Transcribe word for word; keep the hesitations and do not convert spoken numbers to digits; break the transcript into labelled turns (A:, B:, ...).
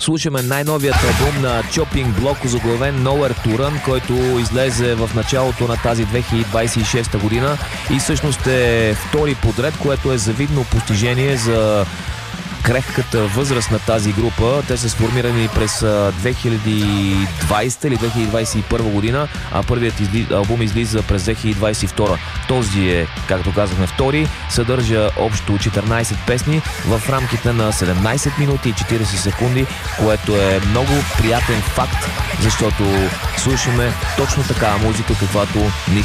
A: Слушаме най-новият албум на Chopping Block, озаглавен Nowhere to Run, който излезе в началото на тази две хиляди двадесет и шеста година и всъщност е втори подред, което е завидно постижение за крехката възраст на тази група. Те са сформирани през две хиляди и двадесета или две хиляди двадесет и първа година, а първият изли... албум излиза през две хиляди двадесет и втора. Този е, както казахме, втори. Съдържа общо четиринадесет песни в рамките на седемнадесет минути и четиридесет секунди, което е много приятен факт, защото слушаме точно такава музика, каквато ни